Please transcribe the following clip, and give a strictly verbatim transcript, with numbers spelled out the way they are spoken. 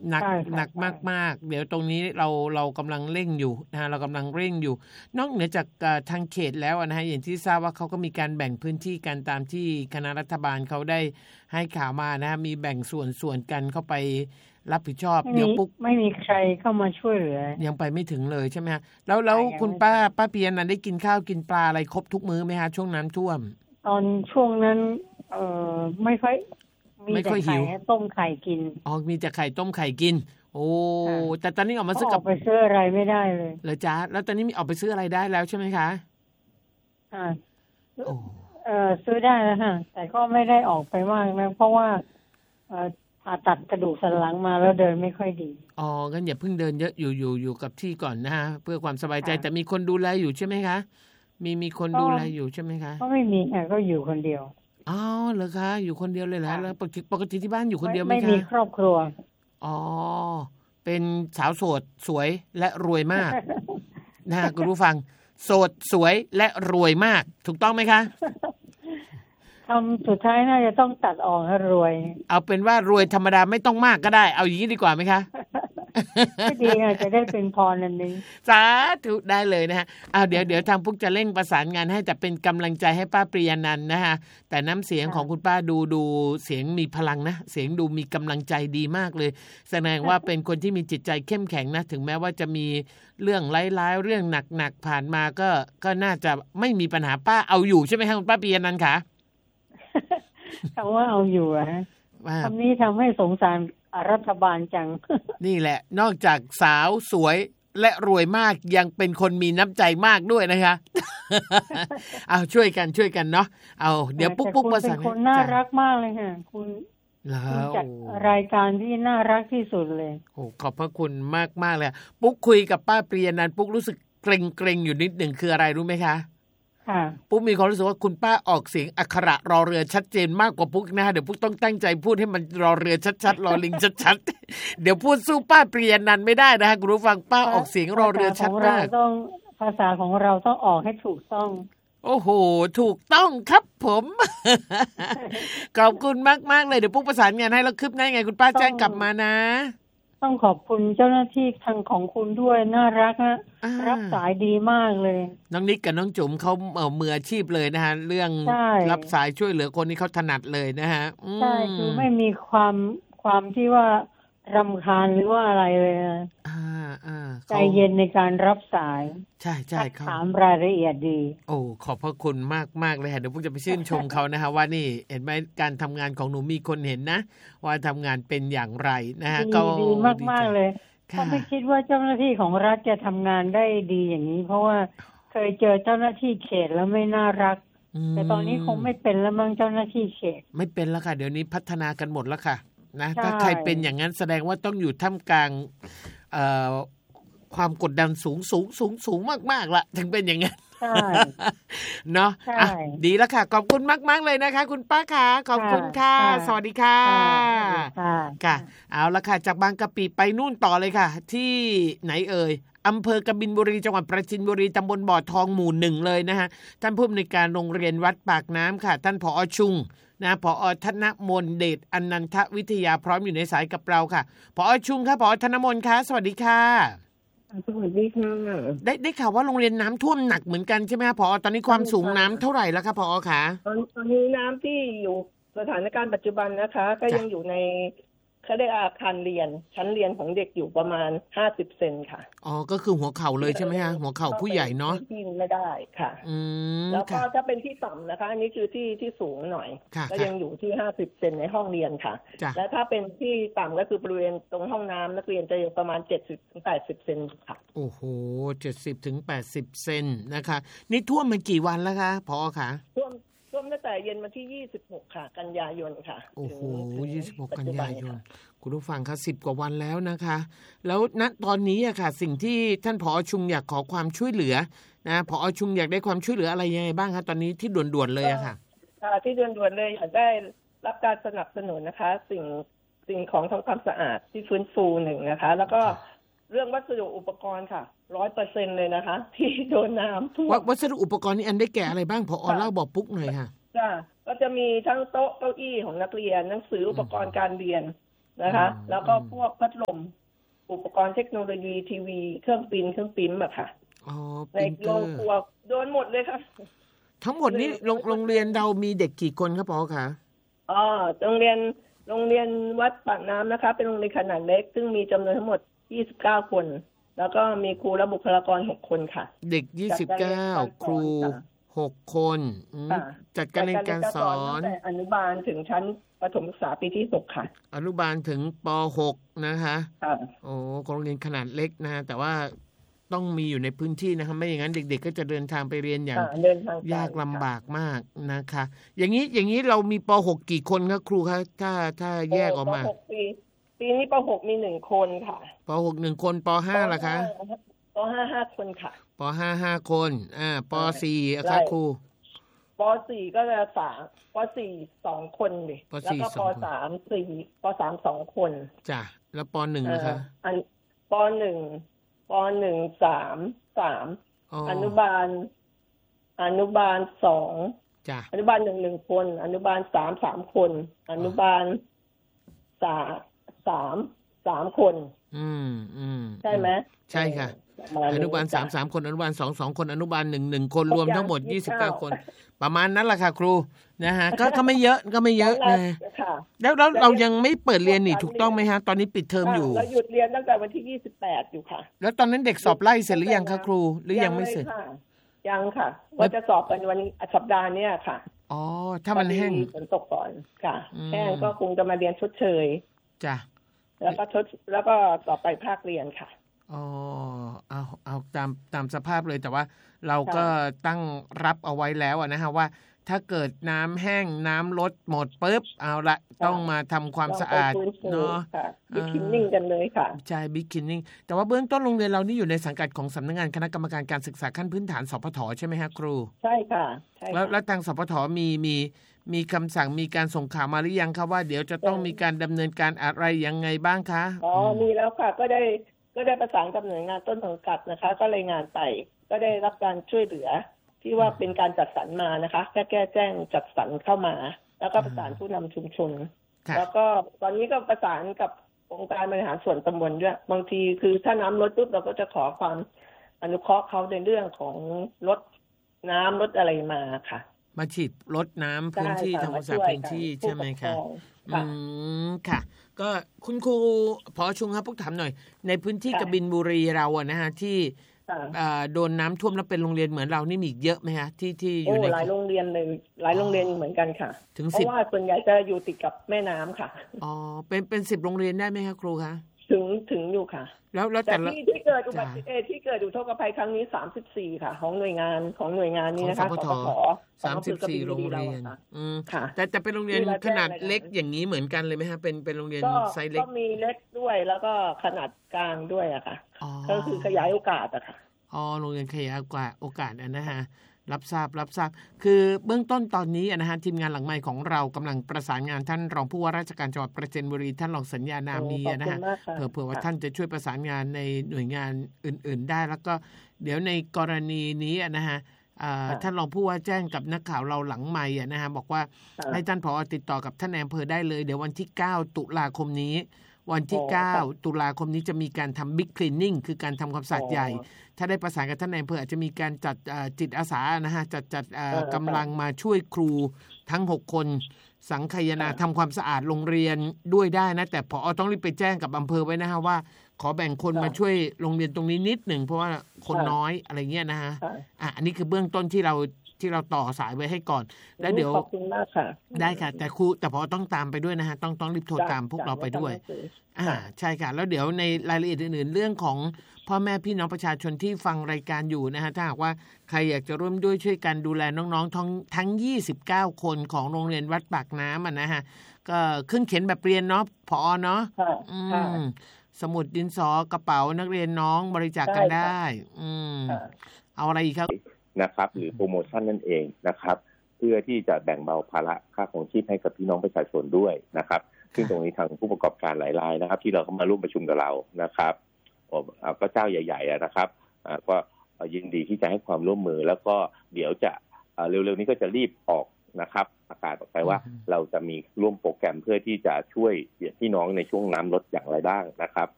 หนักหนักมากๆเดี๋ยวตรงนี้เราเรากำลังเร่งอยู่นะฮะเรากำลังเร่งอยู่นอกเหนือจากทางเขตแล้วนะฮะอย่างที่ทราบว่าเขาก็มีการแบ่งพื้นที่กันตามที่คณะรัฐบาลเขาได้ให้ข่าวมานะฮะมีแบ่งส่วนส่วนกันเข้าไปรับผิดชอบเดี๋ยวปุ๊บไม่มีใครเข้ามาช่วยเหลือยังไปไม่ถึงเลยใช่ไหมฮะแล้วแล้วคุณป้าป้าเปียนันได้กินข้าวกินปลาอะไรครบทุกมื้อไหมฮะช่วงน้ำท่วมตอนช่วงนั้นเอ่อไม่ค่อยมีแต่ไข่ต้มไข่กินอ๋อมีแต่ไข่ต้มไข่กินโอ้แต่ตอนนี้ออกมาซื้อกับไปซื้ออะไรไม่ได้เลยเหรอจ๊ะแล้วตอนนี้มีออกไปซื้ออะไรได้แล้วใช่ไหมคะอ่าเออซื้อได้แล้วค่ะแต่ก็ไม่ได้ออกไปมากนะเพราะว่าเอ่อผ่าตัดกระดูกสันหลังมาแล้วเดินไม่ค่อยดีอ๋องั้นอย่าเพิ่งเดินเยอะอยู่อยู่อยู่กับที่ก่อนนะฮะเพื่อความสบายใจแต่มีคนดูแลอยู่ใช่ไหมคะมีมีคนดูแลอยู่ใช่ไหมคะก็ไม่มีค่ะก็อยู่คนเดียวอ๋อเหรอคะอยู่คนเดียวเลยเหรอแล้วปกติที่บ้านอยู่คนเดียวไหมคะไม่มีครอบครัวอ๋อเป็นสาวโสดสวยและรวยมากนะคุณผู้ฟังโสดสวยและรวยมากถูกต้องไหมคะคำสุดท้ายน่าจะต้องตัดออกให้รวยเอาเป็นว่ารวยธรรมดาไม่ต้องมากก็ได้เอาอย่างนี้ดีกว่าไหมคะก็ดีค่ะจะได้เป็นพรอันนึงสาธุได้เลยนะฮะเอาเดี๋ยวเดี๋ยวทางปุ๊กจะเร่งประสานงานให้แต่เป็นกำลังใจให้ป้าปริยานันท์นะฮะแต่น้ำเสียงของคุณป้าดูดูเสียงมีพลังนะเสียงดูมีกำลังใจดีมากเลยแสดงว่าเป็นคนที่มีจิตใจเข้มแข็งนะถึงแม้ว่าจะมีเรื่องร้ายๆเรื่องหนักๆผ่านมาก็ก็น่าจะไม่มีปัญหาป้าเอาอยู่ใช่ไหมคะคุณป้าปริยานันท์คะคำว่าเอาอยู่อะคำนี้ทำให้สงสารรัฐบาลจังนี่แหละนอกจากสาวสวยและรวยมากยังเป็นคนมีน้ำใจมากด้วยนะคะเอาช่วยกันช่วยกันเนาะเอาเดี๋ยวปุ๊กปุ๊กประสานเป็นคนน่ารักมากเลยค่ะคุณคุณจัดรายการที่น่ารักที่สุดเลยโอ้ขอบพระคุณมากมากเลยปุ๊กคุยกับป้าปริยานันท์ปุ๊กรู้สึกเกรงเกรงอยู่นิดหนึ่งคืออะไรรู้ไหมคะปุ๊กมีความรู้สึกว่าคุณป้าออกเสียงอักขระรอเรือชัดเจนมากกว่าปุ๊กนะฮะเดี๋ยวปุ๊กต้องตั้งใจพูดให้มันรอเรือชัดๆรอลิงชัดๆเดี๋ยวพูดสู้ป้าปริยานันท์ไม่ได้นะฮะคุณผู้ฟังป้าออกเสียงรอเรือชัดมากต้องภาษาของเราต้องออกให้ถูกต้องโอ้โหถูกต้องครับผมขอบคุณมากๆเลยเดี๋ยวปุ๊กประสานงานให้แล้วคืบหน้าไงคุณป้าแจ้งกลับมานะต้องขอบคุณเจ้าหน้าที่ทางของคุณด้วยน่ารักนะรับสายดีมากเลยน้องนิกกับน้องจุ๋มเขาเอ่อมืออาชีพเลยนะฮะเรื่องรับสายช่วยเหลือคนนี้เขาถนัดเลยนะฮะใช่คือไม่มีความความที่ว่ารำคาญหรือว่าอะไรเลยนะใจเย็นในการรับสายใช่ใช่ครับถามรายละเอียดดีโอ้ขอบพระคุณมากมากเลยค่ะเดี๋ยวพวกจะไปชื่นชมเขานะฮะว่านี่เห็นไหมการทำงานของหนูมีคนเห็นนะว่าทำงานเป็นอย่างไรนะฮะก็ดีมากมากเลยก็ไม่คิดว่าเจ้าหน้าที่ของรัฐจะทำงานได้ดีอย่างนี้เพราะว่าเคยเจอเจ้าหน้าที่เขตแล้วไม่น่ารักแต่ตอนนี้คงไม่เป็นแล้วมั้งเจ้าหน้าที่เขตไม่เป็นแล้วค่ะเดี๋ยวนี้พัฒนากันหมดแล้วค่ะนะถ้าใครเป็นอย่างนั้นแสดงว่าต้องอยู่ท่ามกลางความกดดันสูงสูงสูงสูงมากๆละถึงเป็นอย่างนั้นใช่เนาะดีแล้วค่ะขอบคุณมากๆเลยนะคะคุณป้าค่ะขอบคุณค่ะสวัสดีค่ะค่ะเอาละค่ะจากบางกะปิไปนู่นต่อเลยค่ะที่ไหนเอ่ยอำเภอกบินบุรีจังหวัดปราจีนบุรีตำบลบ่อทองหมู่หนึ่งเลยนะฮะท่านผู้อำนวยการโรงเรียนวัดปากน้ำค่ะท่านผอ.ชุงนะผอ.ธนมนต์เดชอนันทวิทยาพร้อมอยู่ในสายกับเราค่ะผอ.ชุงค่ะผอ.ธนมนต์ค่ะสวัสดีค่ะสวัสดีค่ะได้ได้ข่าวว่าโรงเรียนน้ำท่วมหนักเหมือนกันใช่ไหมคะผอ.ตอนนี้ความสูงน้ำเท่าไหร่แล้วคะผอ.คะตอนตอนนี้น้ำที่อยู่สถานการณ์ปัจจุบันนะคะก็ยังอยู่ในเขาได้อาคารเรียนชั้นเรียนของเด็กอยู่ประมาณห้าสิบเซนค่ะอ๋อก็คือหัวเข่าเลยใช่ไหมฮะหัวเข่าผู้ใหญ่เนาะที่ไม่ได้ค่ะอืมแล้วก็ถ้าเป็นที่ต่ำนะคะอันนี้คือที่ที่สูงหน่อยก็ยังอยู่ที่ห้าสิบเซนในห้องเรียนค่ะและถ้าเป็นที่ต่ำก็คือบริเวณตรงห้องน้ำนักเรียนจะอยู่ประมาณเจ็ดสิบถึงแปดสิบเซนค่ะโอ้โหเจ็ดสิบถึงแปดสิบเซนนะคะนี่ท่วมมากี่วันแล้วคะผอ.คะท่วมท่วมตั้งแต่เย็นวันที่ยี่สิบหกค่ะกันยายนค่ะโอ้โหยี่สิบหกกันยายนคุณผู้ฟังคะสิบกว่าวันแล้วนะคะแล้วณตอนนี้อะค่ะสิ่งที่ท่านผอ.ชุงอยากขอความช่วยเหลือนะผอ.ชุงอยากได้ความช่วยเหลืออะไรยังไงบ้างคะตอนนี้ที่ด่วนๆเลยอะค่ะค่ะที่ด่วนๆเลยอยากได้รับการสนับสนุนนะคะสิ่งสิ่งของทำความสะอาดที่ฟื้นฟูหนึ่งนะคะแล้วก็เรื่องวัสดุอุปกรณ์ค่ะ ร้อยเปอร์เซ็นต์ เลยนะคะที่โดนน้ำท่วมวัสดุอุปกรณ์นี่อันได้แก่อะไรบ้างผอ.เล่าบอกปุ๊กหน่อยค่ะจ้ะก็จะมีทั้งโต๊ะเก้าอี้ของนักเรียนหนังสืออุปกรณ์การเรียนนะคะ แล้วก็พวกพัดลมอุปกรณ์เทคโนโลยีทีวีเครื่องปิ้นเครื่องปิ้นอะค่ะในโรงครัวโดนหมดเลยค่ะทั้งหมดนี้โรงเรียนเรามีเด็กกี่คนครับปอคะอ๋อโรงเรียนโรงเรียนวัดปากน้ำนะคะเป็นโรงเรียนขนาดเล็กซึ่งมีจำนวนทั้งหมดยี่สิบเก้าคนแล้วก็มีครูและบุคลากรหกคนค่ะเด็กยี่สิบเก้าครูหกคนจัดการเรียนการสอนตั้งแต่อนุบาลถึงชั้นประถมศึกษาปีที่หกค่ะอนุบาลถึงป หกนะคะค่ะโอ้โรงเรียนขนาดเล็กนะแต่ว่าต้องมีอยู่ในพื้นที่นะคะไม่อย่างนั้นเด็กๆก็จะเดินทางไปเรียนอย่างยากลำบากมากนะคะอย่างนี้อย่างนี้เรามีป หกกี่คนครับครูคะถ้าถ้าแยกออกมาป หกปีปีนี้ป หกมีหนึ่งคนค่ะป หกหนึ่งคนป ห้าล่ะคะป ห้า ห้าคนค่ะป ห้า ห้าคนอ่าป สี่อ่ะครับครูป สี่ก็จะสามป สี่ สองคนดิแล้วก็ป สาม สี่ป สาม สองคนจ้ะแล้วป หนึ่งล่ะคะอันป หนึ่งป หนึ่ง สาม สามอนุบาลอนุบาลสองจ้ะอนุบาลหนึ่ง หนึ่งคนอนุบาลสาม สามคนอนุบาลสามสาม สามคนอืมอืมใช่ไหมใช่ค่ะอนุบาลสาม สามคนอนุบาลสอง สองคนอนุบาลหนึ่ง หนึ่งคนรวมทั้งหมดยี่สิบเก้าคนประมาณนั้นแหละค่ะครูนะฮะก็ก็ไม่เยอะก็ไม่เยอะนะแล้วแล้วเรายังไม่เปิดเรียนนี่ถูกต้องไหมฮะตอนนี้ปิดเทอมอยู่เราหยุดเรียนตั้งแต่วันที่ยี่สิบแปดอยู่ค่ะแล้วตอนนั้นเด็กสอบไล่เสร็จหรือยังคะครูหรือยังไม่เสร็จยังค่ะว่าจะสอบกันวันสัปดาห์นี้ค่ะอ๋อถ้ามันแห้งฝนตกก่อนค่ะแห้งก็คงจะมาเรียนชดเชยจ้ะแล้วก็ชดแล้วก็ต่อไปภาคเรียนค่ะอ๋อเอาเอาตามตามสภาพเลยแต่ว่าเราก็ตั้งรับเอาไว้แล้วนะฮะว่าถ้าเกิดน้ำแห้งน้ำลดหมดปุ๊บเอาละต้องมาทำความสะอาดเนาะบิ๊กคินนิ่งกันเลยค่ะใช่บิ๊กคินนิ่งแต่ว่าเบื้องต้นโรงเรียนเรานี่อยู่ในสังกัดของสำนักงานคณะกรรมการการศึกษาขั้นพื้นฐานสพทใช่ไหมฮะครูใช่ค่ะใช่แล้วแล้วทางสพทมีมีมีคำสั่งมีการส่งข่าวมาหรือยังครับว่าเดี๋ยวจะต้องมีการดำเนินการอะไรยังไงบ้างคะอ๋อมีแล้วค่ะก็ได้ก็ได้ประสานกับหน่วยงานต้นสังกัดนะคะก็รายงานไปก็ได้รับการช่วยเหลือที่ว่าเป็นการจัดสรรมานะคะแค่แก้แจ้งจัดสรรเข้ามาแล้วก็ประสานผู้นำชุมชนแล้วก็ตอนนี้ก็ประสานกับองค์การบริหารส่วนตำบลด้วยบางทีคือถ้าน้ำลดปุ๊บเราก็จะขอความอนุเคราะห์เขาในเรื่องของลดน้ำลดอะไรมาค่ะมาฉีดลดน้ำพื้นที่ทำความสะอาดพื้นที่ใช่ไหมคะอืมค่ะก็คุณครูพอชุงครับพวกถามหน่อยในพื้นที่กบินบุรีเราอะนะฮะที่โดนน้ำท่วมแล้วเป็นโรงเรียนเหมือนเรานี่มีเยอะไหมฮะที่ที่อยู่ในหลายโรงเรียนเลยหลายโรงเรียนเหมือนกันค่ะเพราะว่าส่วนใหญ่จะอยู่ติดกับแม่น้ำค่ะอ๋อเป็นเป็นสิบโรงเรียนได้ไหมคะครูคะถึงถึงอยู่ค่ะแล้วแล้วแต่ที่ที่เกิดอุบัติเหตุที่เกิดอุทกภัยครั้งนี้สามสิบสี่ค่ะของหน่วยงานของหน่วยงานนี้นะคะสพทสามสิบสี่โรงเรียนอืมค่ะแต่แต่เป็นโรงเรียนขนาดเล็กอย่างนี้เหมือนกันเลยไหมฮะเป็นเป็นโรงเรียนไซส์เล็กก็มีเล็กด้วยแล้วก็ขนาดกลางด้วยอะค่ะก็คือขยายโอกาสอะค่ะอ๋อโรงเรียนขยายโอกาสโอกาสนะฮะรับทราบรับทราบคือเบื้องต้นตอนนี้นะฮะทีมงานหลังไมค์ของเรากำลังประสานงานท่านรองผู้ว่าราชการจังหวัดปราจีนบุรีท่านรองสัญญานามีนะฮะเผื่อเผื่อว่าท่านจะช่วยประสานงานในหน่วยงานอื่นๆได้แล้วก็เดี๋ยวในกรณีนี้นะฮะท่านรองผู้ว่าแจ้งกับนักข่าวเราหลังไมค์นะฮะบอกว่าให้ท่านผอ.ติดต่อกับท่านนายอำเภอได้เลยเดี๋ยววันที่เก้าตุลาคมนี้วันที่เก้าตุลาคมนี้จะมีการทำบิ๊กคลีนนิ่งคือการทำความสะอาดใหญ่ถ้าได้ประสานกับท่านนายอำเภออาจจะมีการจัดจิตอาสานะฮะจัดจัดกำลังมาช่วยครูทั้งหกคนสังคายนาทำความสะอาดโรงเรียนด้วยได้นะแต่ผอ.ต้องรีบไปแจ้งกับอำเภอไว้นะฮะว่าขอแบ่งคนมาช่วยโรงเรียนตรงนี้นิดหนึ่งเพราะว่าคนน้อยอะไรเงี้ยนะฮะอ่ะอันนี้คือเบื้องต้นที่เราที่เราต่อสายไว้ให้ก่อนแล้วเดี๋ยวขอบคุณมากค่ะได้ค่ะแต่ครูแต่พอต้องตามไปด้วยนะฮะต้องต้องรีบโทรตามพวกเราไปด้วยอ่าใช่ค่ะแล้วเดี๋ยวในรายละเอียดอื่นๆเรื่องของพ่อแม่พี่น้องประชาชนที่ฟังรายการอยู่นะฮะถ้าหากว่าใครอยากจะร่วมด้วยช่วยกันดูแลน้องๆทั้งทั้งยี่สิบเก้าคนของโรงเรียนวัดปากน้ำอ่ะนะฮะก็ขึ้นเขียนแบบเรียนเนาะผอ.เนาะอืมสมุดดินสอกระเป๋านักเรียนน้องบริจาคกันได้อืมเอาอะไรอีกครับนะครับหรือโปรโมชั่นนั่นเองนะครับเพื่อที่จะแบ่งเบาภาระค่าของชีพให้กับพี่น้องประชาชนด้วยนะครับซึ่งตรงนี้ทางผู้ประกอบการหลายรายนะครับที่เราเข้ามาร่วมประชุมกับเรานะครับก็เจ้าใหญ่ๆนะครับก็ยินดีที่จะให้ความร่วมมือแล้วก็เดี๋ยวจะเร็วๆนี้ก็จะรีบออกนะครับประกาศออกไปว่าเราจะมีร่วมโปรแกรมเพื่อที่จะช่วยพี่น้องในช่วงน้ำลดอย่างไรบ้างนะครับ